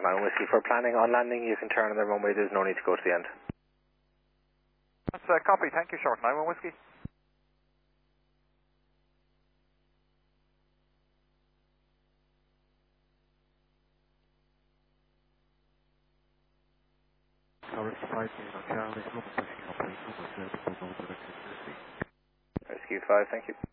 9 Whiskey. For planning on landing, you can turn on the runway. There's no need to go to the end. That's copy. Thank you, short 9 Whiskey. Rescue 5, thank you.